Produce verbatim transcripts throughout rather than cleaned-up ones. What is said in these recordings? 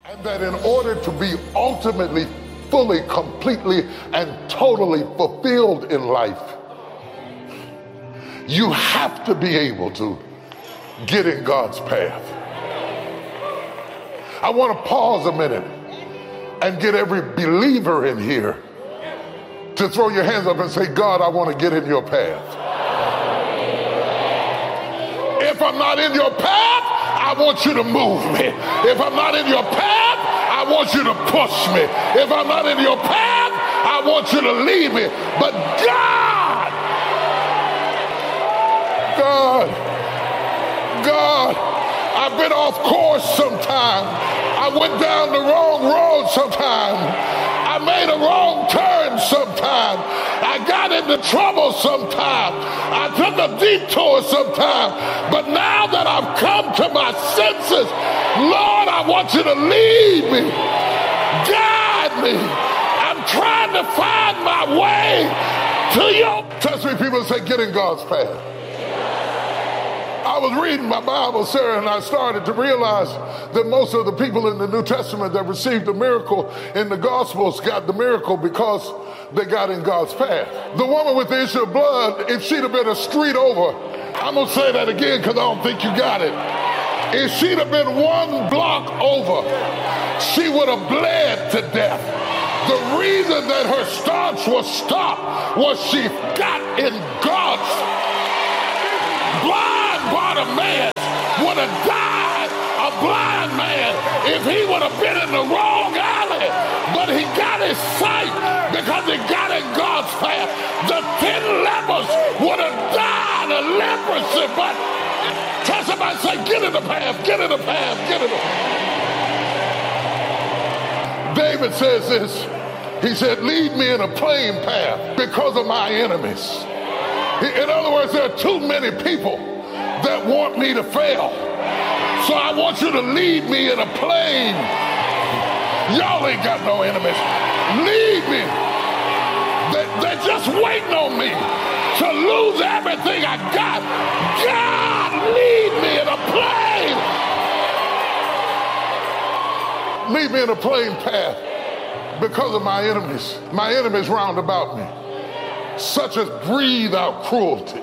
And that in order to be ultimately, fully, completely, and totally fulfilled in life, you have to be able to get in God's path. I want to pause a minute and get every believer in here to throw your hands up and say, God, I want to get in your path. If I'm not in your path, I want you to move me. If I'm not in your path, I want you to push me. If I'm not in your path, I want you to lead me. But God, God, God, I've been off course sometimes. I went down the wrong road sometimes. I made a wrong turn sometimes. I got into trouble sometimes. I took a detour sometimes. But now that I've come to my senses, Lord, I want you to lead me, guide me. I'm trying to find my way to you. Touch me, people, say, get in God's path. I was reading my Bible, Sarah, and I started to realize that most of the people in the New Testament that received a miracle in the Gospels got the miracle because they got in God's path. The woman with the issue of blood, if she'd have been a street over, I'm going to say that again because I don't think you got it. If she'd have been one block over, she would have bled to death. The reason that her starch was stopped was she got in God's blood. Bartimaeus would have died a blind man if he would have been in the wrong alley, but he got his sight because he got in God's path. The ten lepers would have died of leprosy, but tell somebody, say, get in the path, get in the path, get in the path. David says this, he said, lead me in a plain path because of my enemies. In other words, there are too many people that want me to fail. So I want you to lead me in a plain. Y'all ain't got no enemies. Lead me. They, they're just waiting on me to lose everything I got. God, lead me in a plain. Lead me in a plain path because of my enemies. My enemies round about me, such as breathe out cruelty.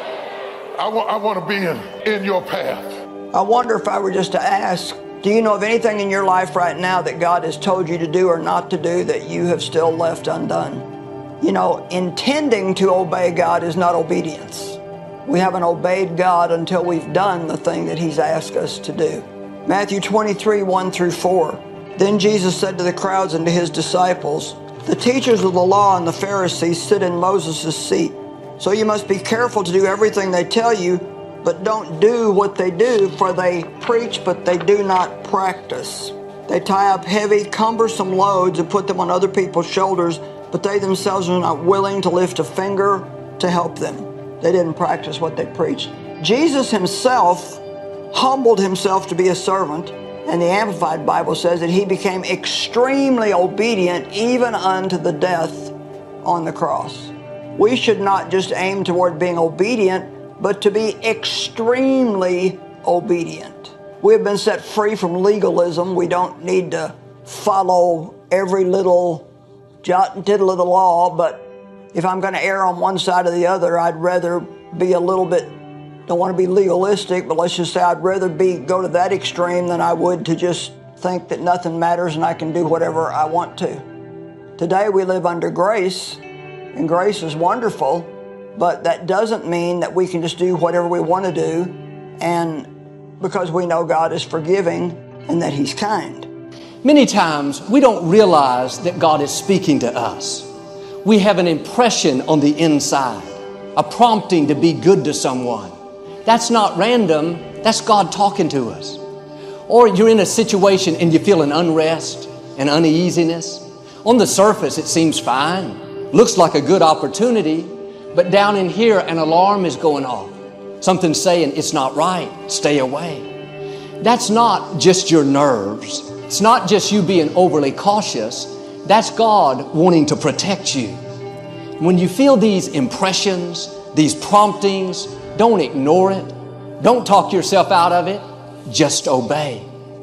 I want, I want to be in, in your path. I wonder if I were just to ask, do you know of anything in your life right now that God has told you to do or not to do that you have still left undone? You know, intending to obey God is not obedience. We haven't obeyed God until we've done the thing that He's asked us to do. Matthew twenty-three, one through four. Then Jesus said to the crowds and to His disciples, the teachers of the law and the Pharisees sit in Moses' seat. So you must be careful to do everything they tell you, but don't do what they do, for they preach, but they do not practice. They tie up heavy, cumbersome loads and put them on other people's shoulders, but they themselves are not willing to lift a finger to help them. They didn't practice what they preached. Jesus Himself humbled Himself to be a servant, and the Amplified Bible says that He became extremely obedient even unto the death on the cross. We should not just aim toward being obedient, but to be extremely obedient. We have been set free from legalism. We don't need to follow every little jot and tittle of the law, but if I'm going to err on one side or the other, I'd rather be a little bit, don't want to be legalistic, but let's just say I'd rather be go to that extreme than I would to just think that nothing matters and I can do whatever I want to. Today we live under grace, and grace is wonderful, but that doesn't mean that we can just do whatever we want to do, and because we know God is forgiving and that He's kind. Many times we don't realize that God is speaking to us. We have an impression on the inside, a prompting to be good to someone. That's not random, that's God talking to us. Or you're in a situation and you feel an unrest, an uneasiness. On the surface it seems fine. Looks like a good opportunity, but down in here an alarm is going off. Something's saying it's not right, stay away. That's not just your nerves. It's not just you being overly cautious. That's God wanting to protect you. When you feel these impressions, these promptings, don't ignore it. Don't talk yourself out of it. Just obey.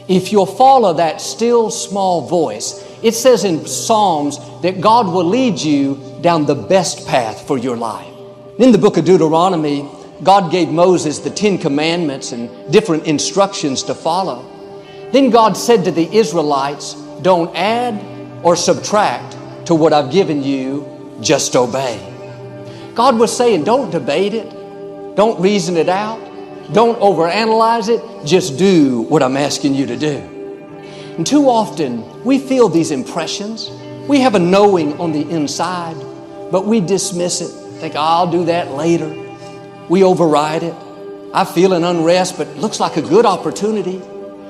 if you'll follow that still small voice. It says in Psalms that God will lead you down the best path for your life. In the book of Deuteronomy, God gave Moses the Ten Commandments and different instructions to follow. Then God said to the Israelites, don't add or subtract to what I've given you, just obey. God was saying, don't debate it. Don't reason it out. Don't overanalyze it. Just do what I'm asking you to do. And too often, we feel these impressions. We have a knowing on the inside, but we dismiss it. Think, oh, I'll do that later. We override it. I feel an unrest, but it looks like a good opportunity.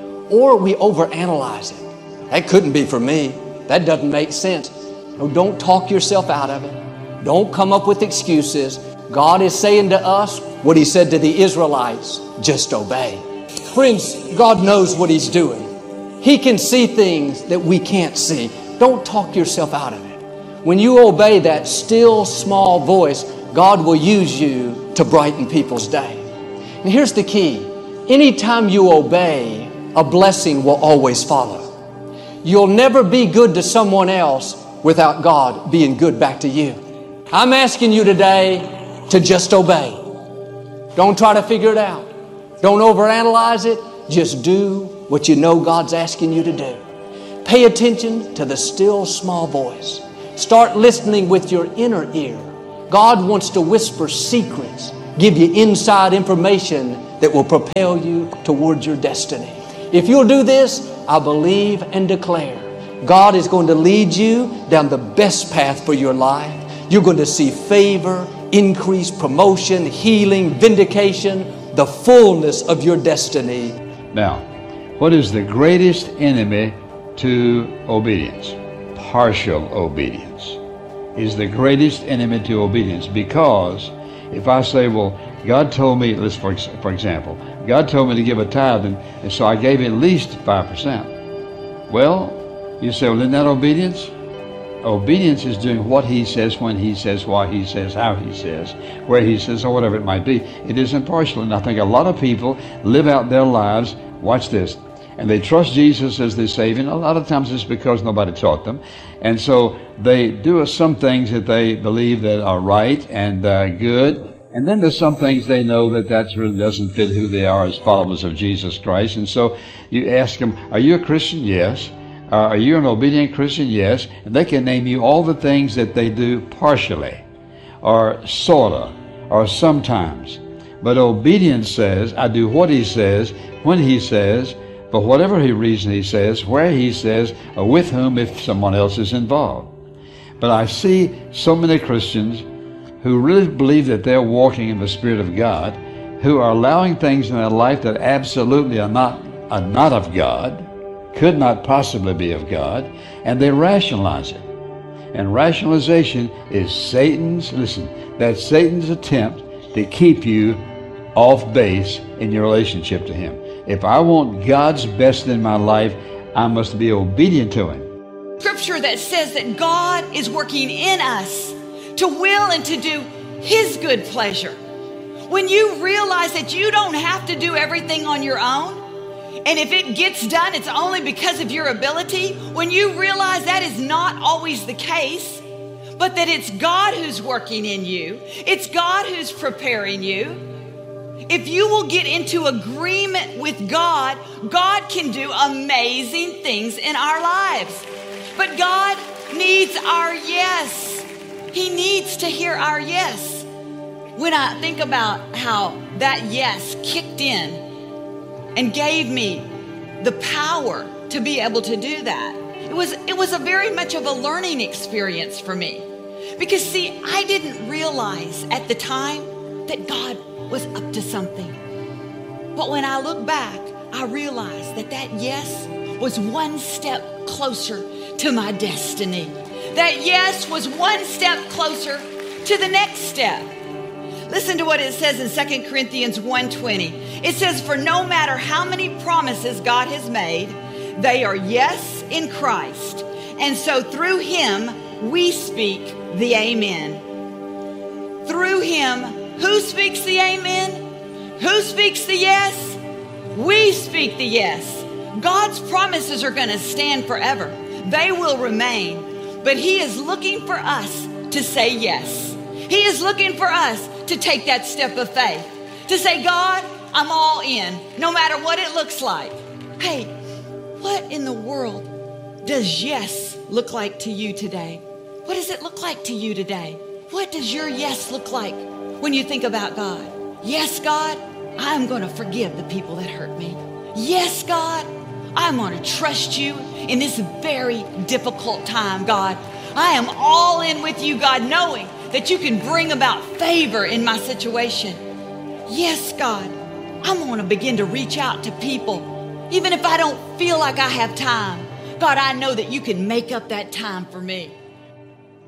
Or we overanalyze it. That couldn't be for me. That doesn't make sense. No, don't talk yourself out of it. Don't come up with excuses. God is saying to us what He said to the Israelites, just obey. Friends, God knows what He's doing. He can see things that we can't see. Don't talk yourself out of it. When you obey that still small voice, God will use you to brighten people's day. And here's the key. Anytime you obey, a blessing will always follow. You'll never be good to someone else without God being good back to you. I'm asking you today to just obey. Don't try to figure it out. Don't overanalyze it. Just do what you know God's asking you to do. Pay attention to the still small voice. Start listening with your inner ear. God wants to whisper secrets, give you inside information that will propel you towards your destiny. If you'll do this, I believe and declare God is going to lead you down the best path for your life. You're going to see favor, increase, promotion, healing, vindication, the fullness of your destiny. Now, what is the greatest enemy to obedience? Partial obedience is the greatest enemy to obedience, because if I say, well, God told me, let's for, for example, God told me to give a tithe, and, and so I gave at least five percent. Well, you say, well, isn't that obedience? Obedience is doing what He says, when He says, why He says, how He says, where He says, or whatever it might be. It isn't partial. And I think a lot of people live out their lives, watch this, and they trust Jesus as their Savior. And a lot of times it's because nobody taught them. And so they do some things that they believe that are right and uh, good. And then there's some things they know that that really doesn't fit who they are as followers of Jesus Christ. And so you ask them, are you a Christian? Yes. Uh, are you an obedient Christian? Yes. And they can name you all the things that they do partially, or sorta, or sometimes. But obedience says, I do what He says, when He says, for whatever he reason He says, where He says, or with whom if someone else is involved. But I see so many Christians who really believe that they're walking in the Spirit of God, who are allowing things in their life that absolutely are not, are not of God, could not possibly be of God, and they rationalize it. And rationalization is Satan's, listen, that's Satan's attempt to keep you off base in your relationship to Him. If I want God's best in my life, I must be obedient to Him. Scripture that says that God is working in us to will and to do His good pleasure. When you realize that you don't have to do everything on your own, and if it gets done, it's only because of your ability, when you realize that is not always the case, but that it's God who's working in you, it's God who's preparing you. If you will get into agreement with God, God can do amazing things in our lives. But God needs our yes. He needs to hear our yes. When I think about how that yes kicked in and gave me the power to be able to do that, it was, it was a very much of a learning experience for me. Because see, I didn't realize at the time that God was up to something. But when I look back, I realized that that yes was one step closer to my destiny. That yes was one step closer to the next step. Listen to what it says in Second Corinthians one twenty. It says, for no matter how many promises God has made, they are yes in Christ. And so through Him, we speak the amen. Through Him, who speaks the amen? Who speaks the yes? We speak the yes. God's promises are going to stand forever. They will remain. But He is looking for us to say yes. He is looking for us to take that step of faith. To say, God, I'm all in, no matter what it looks like. Hey, what in the world does yes look like to you today? What does it look like to you today? What does your yes look like when you think about God? Yes, God, I'm going to forgive the people that hurt me. Yes, God, I'm going to trust you in this very difficult time, God. I am all in with you, God, knowing that you can bring about favor in my situation. Yes, God, I'm going to begin to reach out to people, even if I don't feel like I have time. God, I know that you can make up that time for me.